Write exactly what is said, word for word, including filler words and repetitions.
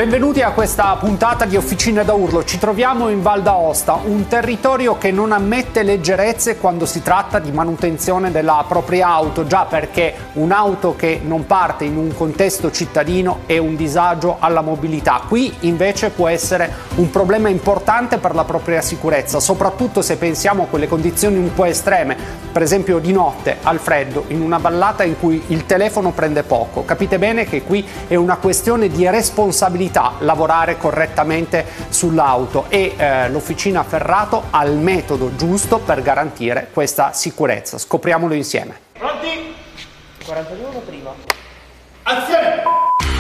Benvenuti a questa puntata di Officine da Urlo. Ci troviamo in Val d'Aosta, un territorio che non ammette leggerezze quando si tratta di manutenzione della propria auto, già perché un'auto che non parte in un contesto cittadino è un disagio alla mobilità. Qui invece può essere un problema importante per la propria sicurezza, soprattutto se pensiamo a quelle condizioni un po' estreme, per esempio di notte, al freddo, in una vallata in cui il telefono prende poco. Capite bene che qui è una questione di responsabilità lavorare correttamente sull'auto e eh, l'Officina Ferrato ha il metodo giusto per garantire questa sicurezza. Scopriamolo insieme. Pronti? quarantadue prima. Azione!